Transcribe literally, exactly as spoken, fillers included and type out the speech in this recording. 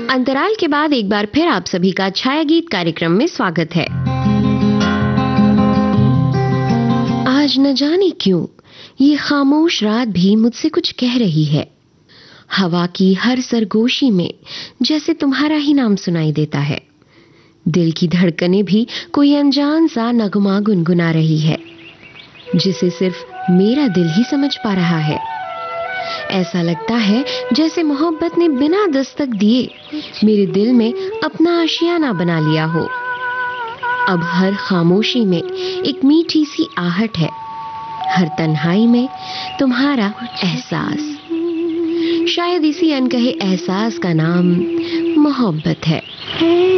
अंतराल के बाद एक बार फिर आप सभी का छाया गीत कार्यक्रम में स्वागत है। आज न जाने क्यों ये खामोश रात भी मुझसे कुछ कह रही है। हवा की हर सरगोशी में जैसे तुम्हारा ही नाम सुनाई देता है। दिल की धड़कनें भी कोई अनजान सा नगमा गुनगुना रही है, जिसे सिर्फ मेरा दिल ही समझ पा रहा है। ऐसा लगता है जैसे मोहब्बत ने बिना दस्तक दिए मेरे दिल में अपना आशियाना बना लिया हो। अब हर खामोशी में एक मीठी सी आहट है, हर तन्हाई में तुम्हारा एहसास। शायद इसी अनकहे एहसास का नाम मोहब्बत है।